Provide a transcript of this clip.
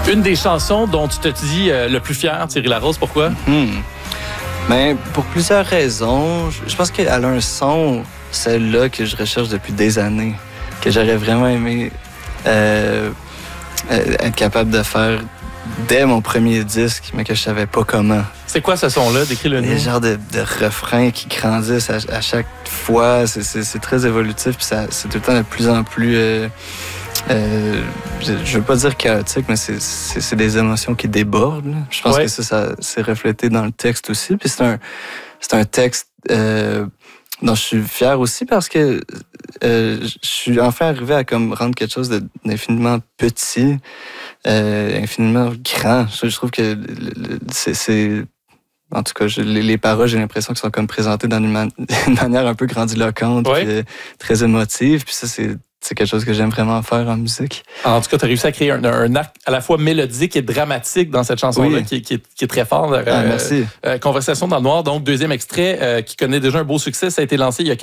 Une des chansons dont tu te dis le plus fier, Thierry Larose, pourquoi? Mais pour plusieurs raisons. Je pense qu'elle a un son, celle-là, que je recherche depuis des années, que j'aurais vraiment aimé être capable de faire dès mon premier disque, mais que je savais pas comment. C'est quoi ce son-là? Décris-le nous. Des genres de refrains qui grandissent à chaque fois. C'est très évolutif, puis c'est tout le temps de plus en plus... je veux pas dire chaotique, mais c'est des émotions qui débordent. Là. Je pense que ça s'est reflété dans le texte aussi. Puis c'est un texte dont je suis fier aussi parce que je suis enfin arrivé à comme rendre quelque chose d'infiniment petit, infiniment grand. Je trouve que c'est en tout cas, les paroles, j'ai l'impression qu'elles sont comme présentées d'une manière un peu grandiloquente, puis, très émotive. Puis ça, c'est quelque chose que j'aime vraiment faire en musique. En tout cas, tu as réussi à créer un acte à la fois mélodique et dramatique dans cette chanson-là, qui est très fort. Merci. Conversation dans le noir, donc deuxième extrait qui connaît déjà un beau succès. Ça a été lancé il y a